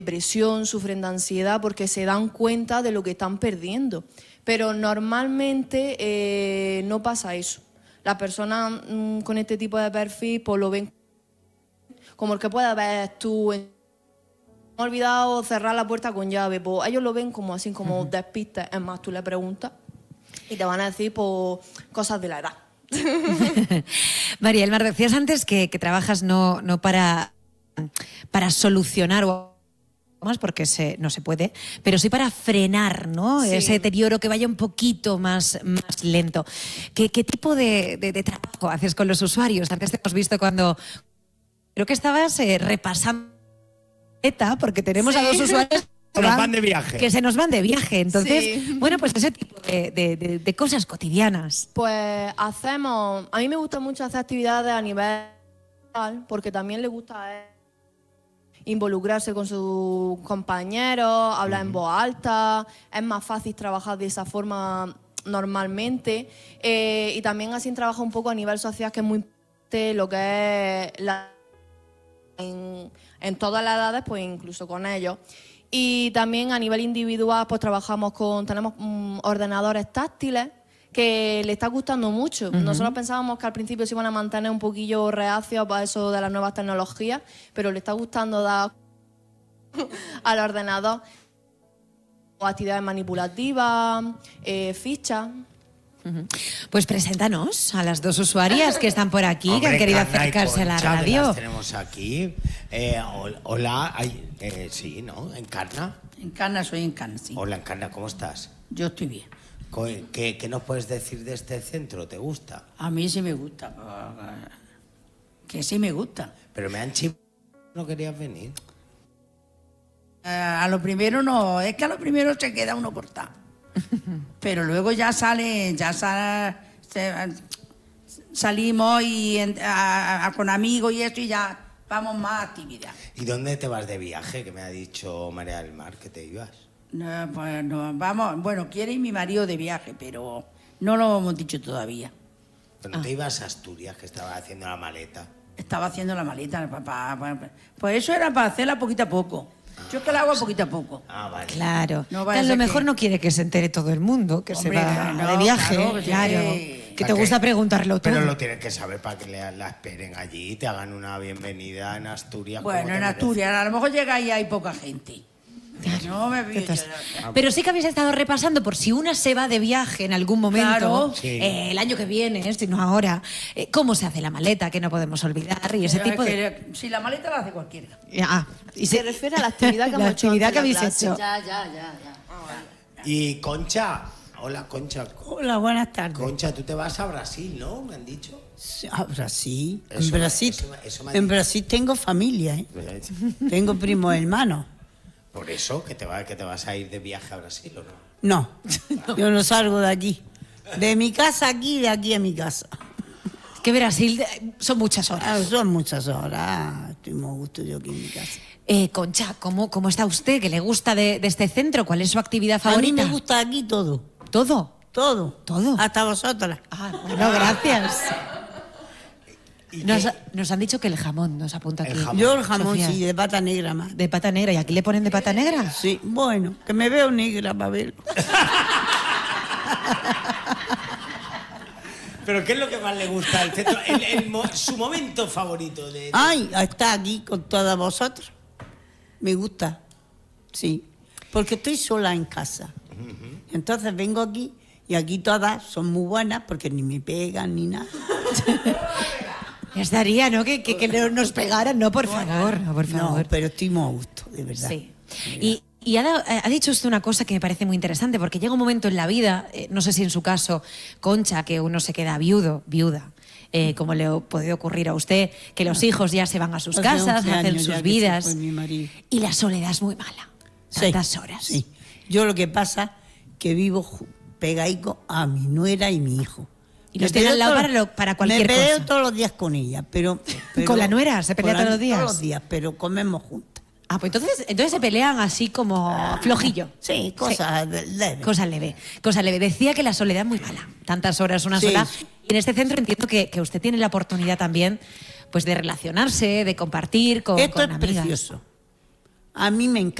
depresión, sufren de ansiedad porque se dan cuenta de lo que están perdiendo. Pero normalmente no pasa eso. Las personas con este tipo de perfil pues lo ven como el que puedes ver tú. Me he olvidado cerrar la puerta con llave. Pues ellos lo ven como así, como despistes. Es más, tú le preguntas y te van a decir pues, cosas de la edad. María del Mar, decías antes que trabajas no para solucionar o más porque no se puede, pero sí para frenar, ¿no? Sí. Ese deterioro, que vaya un poquito más lento. ¿Qué tipo de trabajo haces con los usuarios? Antes te hemos visto cuando creo que estabas repasando porque tenemos a dos usuarios que nos van de viaje. Que se nos van de viaje. Entonces, Sí. bueno, pues ese tipo de cosas cotidianas. Pues hacemos... A mí me gusta mucho hacer actividades a nivel porque también le gusta a él involucrarse con sus compañeros, hablar en voz alta, es más fácil trabajar de esa forma normalmente, y también así trabaja un poco a nivel social, que es muy importante lo que es en todas las edades, pues incluso con ellos. Y también a nivel individual pues tenemos ordenadores táctiles que le está gustando mucho. Nosotros pensábamos que al principio se iban a mantener un poquillo reacios para eso de las nuevas tecnologías, pero le está gustando dar al ordenador actividades manipulativas, fichas. Pues preséntanos a las dos usuarias que están por aquí, Hombre, que han querido Encarna y acercarse a la Concha, que radio. las tenemos aquí. Hola, sí, ¿no? ¿Encarna? Encarna, soy Encarna, sí. Hola, Encarna, ¿cómo estás? Yo estoy bien. ¿Qué nos puedes decir de este centro? ¿Te gusta? A mí sí me gusta. Que sí me gusta. Pero me han chivado, no querías venir. A lo primero no, es que a lo primero se queda uno cortado. Pero luego salimos y con amigos y esto y ya vamos más a actividad. ¿Y dónde te vas de viaje? Que me ha dicho María del Mar que te ibas. No, pues no, vamos, bueno, quiere ir mi marido de viaje, pero no lo hemos dicho todavía. Pero no te ibas a Asturias, que estaba haciendo la maleta. Estaba haciendo la maleta, papá. Pues eso era para hacerla poquito a poco. Yo es que la hago poquito a poco. Ah, vale. Claro. No Que vaya a a lo ser mejor que- no quiere que se entere todo el mundo, que Hombre, se va no, de viaje. claro, pues Claro. sí. Que te gusta preguntarlo todo. Pero lo tienes que saber para que la esperen allí y te hagan una bienvenida en Asturias. como Bueno, te en merece. Asturias, a lo mejor llega y hay poca gente. No me pillo Entonces, yo. pero sí que habéis estado repasando por si una se va de viaje en algún momento, Claro. Sí. el año que viene, si no ahora, cómo se hace la maleta, que no podemos olvidar, y ese tipo de... Si la maleta la hace cualquiera. Y Se refiere a la actividad que la hemos hecho actividad antes que en la habéis clase. hecho. Ya. Y Concha, hola Concha. Hola, buenas tardes. Concha, tú te vas a Brasil, ¿no? Me han dicho. A Brasil. Eso En Brasil, eso me ha en dicho. Brasil tengo familia, ¿eh? Tengo primos hermanos. Por eso, que te vas a ir de viaje a Brasil, ¿o no? No, yo no salgo de allí. De mi casa aquí, de aquí a mi casa. Que Brasil son muchas horas. Ah, son muchas horas. Estoy muy a gusto yo aquí en mi casa. Concha, ¿cómo está usted? ¿Qué le gusta de este centro? ¿Cuál es su actividad A mí favorita? me gusta aquí todo. ¿Todo? Todo. Todo. Hasta vosotras. Ah, bueno, gracias. ¿Y Nos, qué? nos han dicho que el jamón nos apunta aquí. El jamón. Yo el jamón Sofía. sí, de pata negra más. De pata negra. ¿Y aquí le ponen de pata negra? Sí, bueno, que me veo negra para verlo. ¿Pero qué es lo que más le gusta del centro? Su momento favorito de... Ay, está aquí con todas vosotras. Me gusta, sí. Porque estoy sola en casa. Entonces vengo aquí y aquí todas son muy buenas porque ni me pegan ni nada. Estaría, ¿no? Que no nos pegaran. No, por favor. No, por favor. No, pero estoy muy a gusto, de verdad. Sí. Y ha dicho usted una cosa que me parece muy interesante, porque llega un momento en la vida, no sé si en su caso, Concha, que uno se queda viuda, como le puede ocurrir a usted, que los hijos ya se van a sus Hace casas, 11 hacen años ya sus que se vidas, fue mi marido. y la soledad es muy mala. Tantas horas. Sí. Yo lo que pasa que vivo pegaico a mi nuera y mi hijo. Y los Me tiene al lado peleo para cualquier Me peleo cosa. todos los días con ella, pero ¿Con la nuera? ¿Se pelea con todos los días? Todos los días, pero comemos juntas. Ah, pues entonces se pelean así como flojillo. Sí, cosas leves. Cosa leve. Decía que la soledad es muy mala. Tantas horas una Sí. sola. Y en este centro entiendo que usted tiene la oportunidad también pues de relacionarse, de compartir con Esto es amigas. precioso. A mí me encanta.